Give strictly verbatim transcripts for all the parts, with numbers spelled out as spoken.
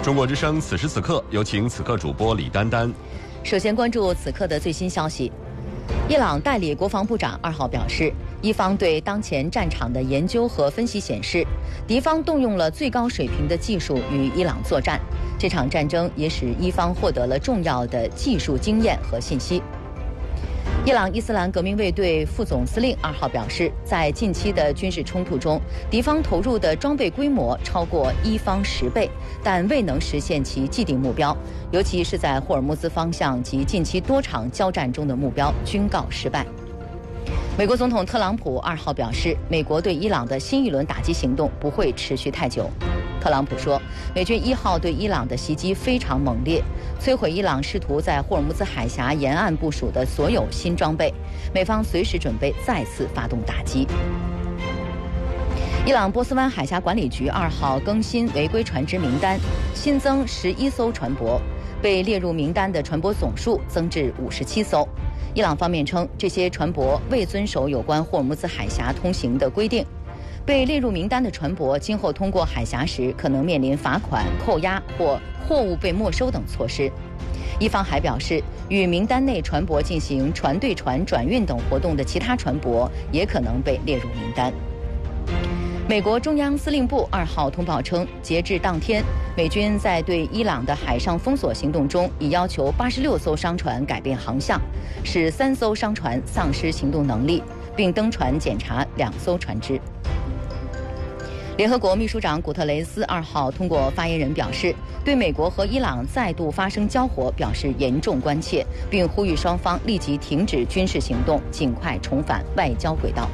中国之声此时此刻，有请此刻主播李丹丹。 首先关注此刻的最新消息。伊朗代理国防部长二号表示，伊方对当前战场的研究和分析显示，敌方动用了最高水平的技术与伊朗作战。这场战争也使伊方获得了重要的技术经验和信息。伊朗伊斯兰革命卫队副总司令二号表示，在近期的军事冲突中，敌方投入的装备规模超过伊方十倍，但未能实现其既定目标，尤其是在霍尔木兹方向及近期多场交战中的目标均告失败。美国总统特朗普二号表示，美国对伊朗的新一轮打击行动不会持续太久。特朗普说，美军一号对伊朗的袭击非常猛烈，摧毁伊朗试图在霍尔木兹海峡沿岸部署的所有新装备，美方随时准备再次发动打击。伊朗波斯湾海峡管理局二号更新违规船只名单，新增十一艘船舶，被列入名单的船舶总数增至五十七艘。伊朗方面称，这些船舶未遵守有关霍尔木兹海峡通行的规定。被列入名单的船舶今后通过海峡时，可能面临罚款、扣押或货物被没收等措施。伊方还表示，与名单内船舶进行船对船转运等活动的其他船舶也可能被列入名单。美国中央司令部二号通报称，截至当天，美军在对伊朗的海上封锁行动中，已要求八十六艘商船改变航向，使三艘商船丧失行动能力，并登船检查两艘船只。联合国秘书长古特雷斯二号通过发言人表示，对美国和伊朗再度发生交火表示严重关切，并呼吁双方立即停止军事行动，尽快重返外交轨道。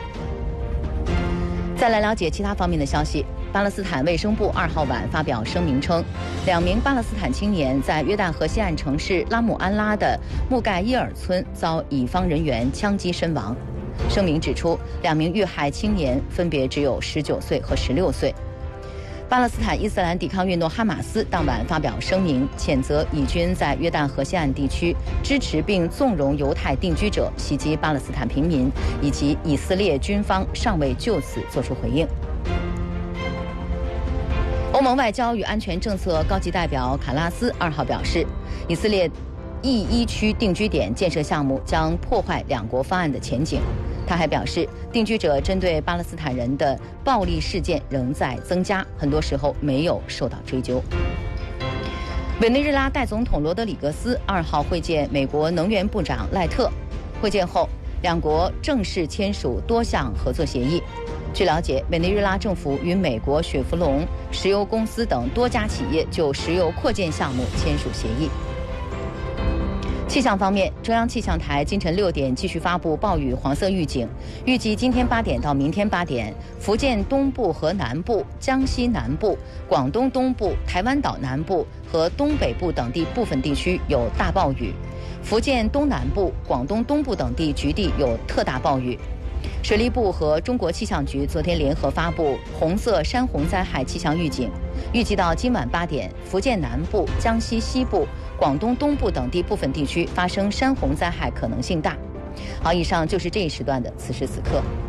再来了解其他方面的消息。巴勒斯坦卫生部二号晚发表声明称，两名巴勒斯坦青年在约旦河西岸城市拉姆安拉的木盖伊尔村遭以方人员枪击身亡。声明指出，两名遇害青年分别只有十九岁和十六岁。巴勒斯坦伊斯兰抵抗运动哈马斯当晚发表声明，谴责以军在约旦河西岸地区支持并纵容犹太定居者袭击巴勒斯坦平民，以及以色列军方尚未就此作出回应。欧盟外交与安全政策高级代表卡拉斯二号表示，以色列 E 一区定居点建设项目将破坏两国方案的前景。他还表示，定居者针对巴勒斯坦人的暴力事件仍在增加，很多时候没有受到追究。委内瑞拉代总统罗德里格斯二号会见美国能源部长赖特，会见后，两国正式签署多项合作协议。据了解，委内瑞拉政府与美国雪佛龙石油公司等多家企业就石油扩建项目签署协议。气象方面，中央气象台今晨六点继续发布暴雨黄色预警，预计今天八点到明天八点，福建东部和南部、江西南部、广东东部、台湾岛南部和东北部等地部分地区有大暴雨，福建东南部、广东东部等地局地有特大暴雨。水利部和中国气象局昨天联合发布红色山洪灾害气象预警，预计到今晚八点，福建南部、江西西部、广东东部等地部分地区发生山洪灾害可能性大。好，以上就是这一时段的此时此刻。